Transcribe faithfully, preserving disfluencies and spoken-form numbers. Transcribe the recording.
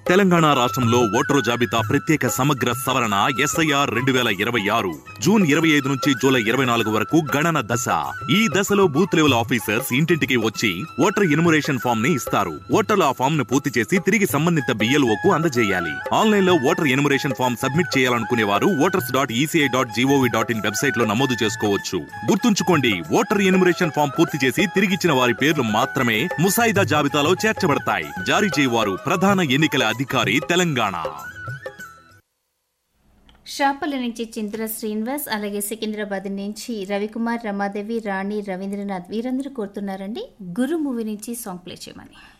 తెలంగాణ రాష్ట్రంలో ఓటరు జాబితా ప్రత్యేక సమగ్ర సవరణ ఎస్ఐఆర్ రెండు వేల ఇరవై ఆరు జూన్ ఇరవై ఐదు నుంచి జూలై ఇరవై నాలుగు వరకు గణన దశ. ఈ దశలో బూత్ లెవెల్ ఆఫీసర్స్ ఇంటింటికి వచ్చి ఓటర్ ఎన్యుమరేషన్ ఫామ్ ని ఇస్తారు. ఓటర్లు ఆ ఫామ్ ను పూర్తి చేసి తిరిగి సంబంధిత బిఎల్ఓకు అందజేయాలి. ఆన్లైన్ లో ఓటర్ ఎన్యుమరేషన్ ఫామ్ సబ్మిట్ చేయాలనుకునే వారు voters dot ECI dot GOV dot in website లో నమోదు చేసుకోవచ్చు. గుర్తుంచుకోండి, ఓటర్ ఎన్యుమరేషన్ ఫామ్ పూర్తి చేసి తిరిగిచ్చిన వారి పేర్లు మాత్రమే ముసాయిదా జాబితాలో చేర్చబడతాయి. జారీ చేయవారు ప్రధాన ఎన్నికల అధికారి, తెలంగాణ. షాపల్లి నుంచి చింతల శ్రీనివాస్, అలాగే సికింద్రాబాద్ నుంచి రవికుమార్, రమాదేవి, రాణి, రవీంద్రనాథ్ వీరందరూ కోరుతున్నారండి గురు మూవీ నుంచి సాంగ్ ప్లే చేయమని.